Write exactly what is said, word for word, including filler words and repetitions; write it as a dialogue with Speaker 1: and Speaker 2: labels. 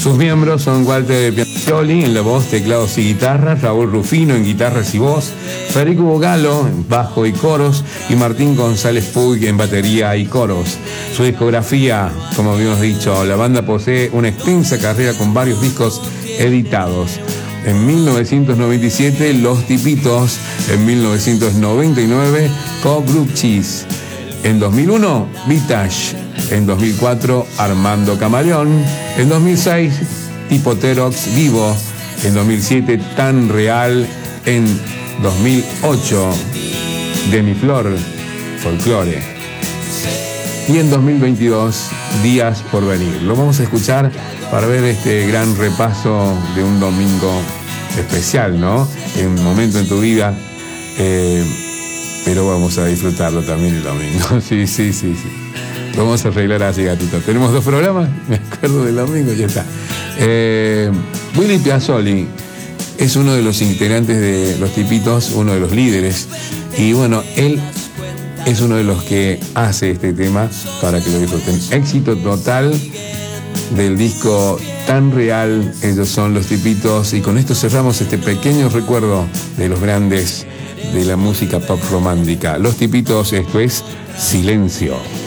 Speaker 1: Sus miembros son Walter Piancioli en la voz, teclados y guitarra, Raúl Rufino en guitarras y voz, Federico Bogalo en bajo y coros y Martín González Puig en batería y coros. Su discografía, como habíamos dicho, la banda posee una extensa carrera con varios discos editados. En mil novecientos noventa y siete, Los Tipitos. En mil novecientos noventa y nueve, Co-Group-Cheese. En dos mil uno, Vintage. En dos mil cuatro, Armando Camaleón. En dos mil seis, Tipoterox Vivo. En dos mil siete, Tan Real. En dos mil ocho, Demiflor Folklore. Y en dos mil veintidós, Días por Venir. Lo vamos a escuchar para ver este gran repaso de un domingo especial, ¿no? En un momento en tu vida, eh, pero vamos a disfrutarlo también el domingo. Sí, sí, sí, sí. Lo vamos a arreglar así, gatito. Tenemos dos programas, me acuerdo del domingo, ya está. Eh, Willy Piazzoli es uno de los integrantes de Los Tipitos, uno de los líderes, y bueno, él es uno de los que hace este tema para que lo disfruten. Éxito total del disco Tan Real, ellos son Los Tipitos, y con esto cerramos este pequeño recuerdo de los grandes de la música pop romántica. Los Tipitos, esto es Silencio.